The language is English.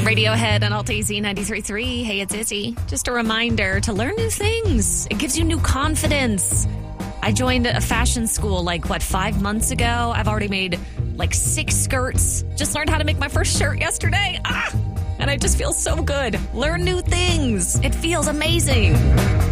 Radiohead and Alt AZ 93.3. Hey, it's Izzy. Just a reminder to learn new things. It gives you new confidence. I joined a fashion school 5 months ago. I've already made 6 skirts. Just learned how to make my first shirt yesterday. And I just feel so good. Learn new things. It feels amazing.